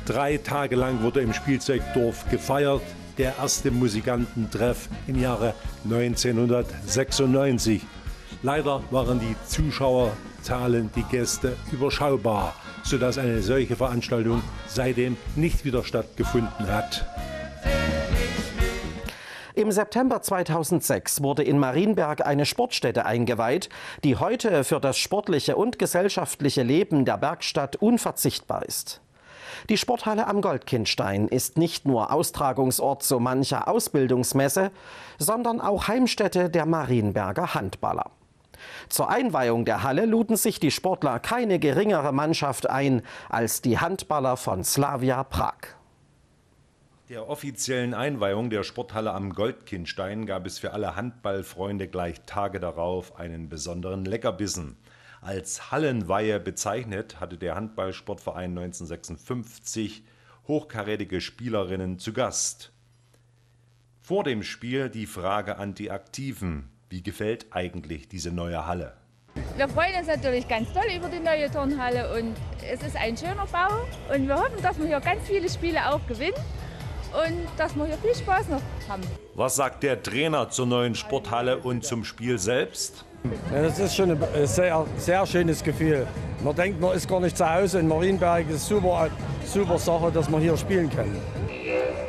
3 Tage lang wurde im Spielzeugdorf gefeiert. Der erste Musikantentreff im Jahre 1996. Leider waren die Zuschauerzahlen, die Gäste überschaubar, sodass eine solche Veranstaltung seitdem nicht wieder stattgefunden hat. Im September 2006 wurde in Marienberg eine Sportstätte eingeweiht, die heute für das sportliche und gesellschaftliche Leben der Bergstadt unverzichtbar ist. Die Sporthalle am Goldkindstein ist nicht nur Austragungsort so mancher Ausbildungsmesse, sondern auch Heimstätte der Marienberger Handballer. Zur Einweihung der Halle luden sich die Sportler keine geringere Mannschaft ein als die Handballer von Slavia Prag. Der offiziellen Einweihung der Sporthalle am Goldkindstein gab es für alle Handballfreunde gleich Tage darauf einen besonderen Leckerbissen. Als Hallenweihe bezeichnet hatte der Handballsportverein 1956 hochkarätige Spielerinnen zu Gast. Vor dem Spiel die Frage an die Aktiven: Wie gefällt eigentlich diese neue Halle? Wir freuen uns natürlich ganz doll über die neue Turnhalle und es ist ein schöner Bau und wir hoffen, dass wir hier ganz viele Spiele auch gewinnen und dass wir hier viel Spaß noch haben. Was sagt der Trainer zur neuen Sporthalle und zum Spiel selbst? Ja, das ist schon ein sehr schönes Gefühl. Man denkt, man ist gar nicht zu Hause in Marienberg. Es ist eine super Sache, dass man hier spielen kann.